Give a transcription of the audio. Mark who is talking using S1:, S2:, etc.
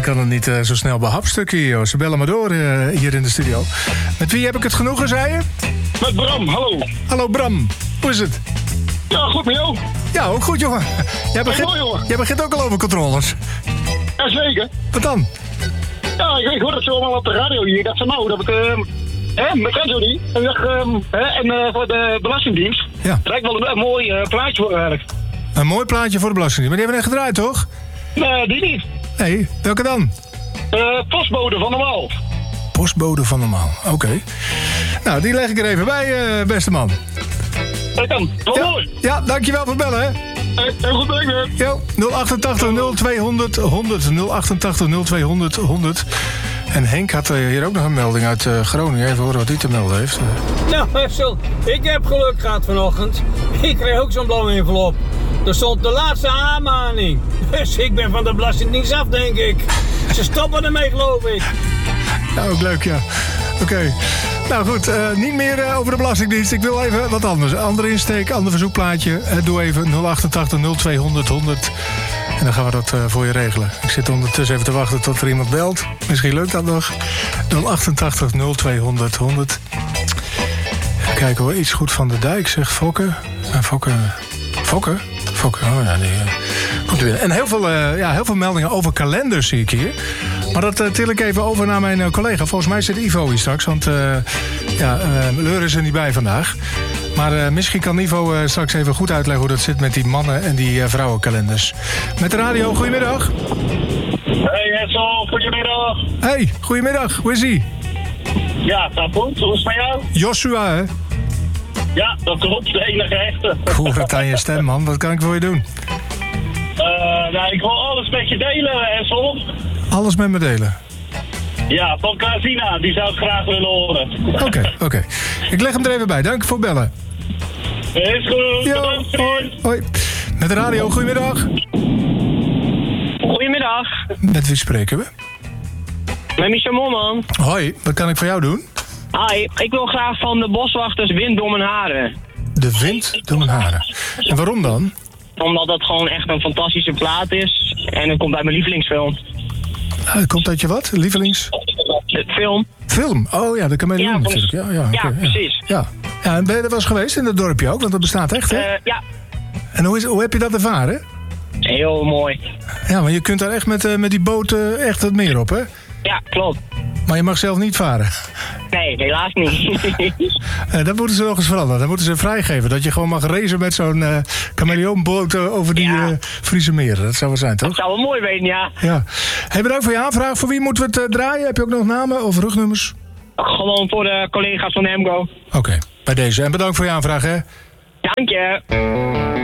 S1: kan het niet zo snel behapstukken hier, joh. Ze bellen maar door hier in de studio. Met wie heb ik het genoegen, zei je?
S2: Met Bram, hallo.
S1: Hallo Bram, hoe is het?
S2: Ja, goed met jou?
S1: Ja, ook goed, jongen. Jij begint ook al over controles.
S2: Jazeker.
S1: Wat dan?
S2: Ja, ik hoor het zo allemaal op de radio hier. Dat ze nou, dat ik... met Renzo niet. En, voor de Belastingdienst.
S1: Ja.
S2: Dat lijkt wel een mooi plaatje voor eigenlijk.
S1: Een mooi plaatje voor de Belastingdienst. Maar die hebben we net gedraaid, toch?
S2: Nee, die niet.
S1: Nee, welke dan?
S2: Postbode van Normaal.
S1: Postbode van Normaal, oké. Nou, die leg ik er even bij, beste man.
S2: Dat kan. Wel mooi.
S1: Ja, dankjewel voor het bellen, hè.
S2: Heel goed, dank je.
S1: Jo, 088 0200 100. 088 0200 100. En Henk had hier ook nog een melding uit Groningen. Even horen wat hij te melden heeft.
S3: Nou, Hessel, ik heb geluk gehad vanochtend. Ik kreeg ook zo'n blauwe envelop. Er stond de laatste aanmaning. Dus ik ben van de Belastingdienst af, denk ik. Ze stoppen ermee, geloof ik.
S1: Nou, ook leuk, ja. Oké. Nou goed, niet meer over de Belastingdienst. Ik wil even wat anders. Andere insteek, ander verzoekplaatje. Doe even 088 0200 100. En dan gaan we dat voor je regelen. Ik zit ondertussen even te wachten tot er iemand belt. Misschien lukt dat nog. 088 0200 100. Even kijken hoor. Iets goed van de Dijk, zegt Fokke. Fokke? Oh ja, die komt weer. En heel veel meldingen over kalenders zie ik hier. Maar dat til ik even over naar mijn collega. Volgens mij zit Ivo hier straks. Want Leur is er niet bij vandaag. Maar misschien kan Ivo straks even goed uitleggen hoe dat zit met die mannen- en die vrouwenkalenders. Met de radio, goedemiddag.
S2: Hey Hessel, goedemiddag.
S1: Hey, goedemiddag. Hoe is ie?
S2: Ja, dat goed. Hoe is het met jou?
S1: Joshua, hè?
S2: Ja, dat klopt. De enige echte.
S1: Ik hoor het aan je stem, man. Wat kan ik voor je doen?
S2: Nou, ik wil alles met je delen, Hessel.
S1: Alles met me delen.
S2: Ja, van Casina. Die zou ik graag willen horen.
S1: Oké. Ik leg hem er even bij. Dank voor het bellen.
S2: Is goed.
S1: Jo,
S2: Bedankt.
S1: hoi. Met de radio, goedemiddag.
S4: Goedemiddag,
S1: Met wie spreken we?
S4: met Michel Molman.
S1: Hoi, wat kan ik voor jou doen?
S4: Hi, ik wil graag van de Boswachters Wind door mijn haren.
S1: De wind door mijn haren. En waarom dan?
S4: Omdat dat gewoon echt een fantastische plaat is. En het komt uit mijn lievelingsfilm.
S1: Komt uit je wat? Lievelings?
S4: Het film.
S1: Film? Oh ja, de kameleon
S4: Ja,
S1: natuurlijk. Ja,
S4: ja,
S1: oké,
S4: precies.
S1: Ja. En ben je er wel eens geweest in het dorpje ook? Want dat bestaat echt, hè?
S4: Ja,
S1: En hoe heb je dat ervaren?
S4: heel mooi.
S1: Ja, maar je kunt daar echt met die boot echt het meer op, hè?
S4: Ja, klopt.
S1: Maar je mag zelf niet varen.
S4: Nee, helaas niet.
S1: Dat moeten ze nog eens veranderen. Dat moeten ze vrijgeven. Dat je gewoon mag racen met zo'n kameleonboot over die Friese meren. Dat zou wel zijn, toch?
S4: Dat zou wel mooi weten, ja.
S1: Ja. Hey, bedankt voor je aanvraag. Voor wie moeten we het draaien? Heb je ook nog namen of rugnummers?
S4: Gewoon voor de collega's van Hemgo.
S1: Oké, bij deze. En bedankt voor je aanvraag, hè?
S4: Dank je.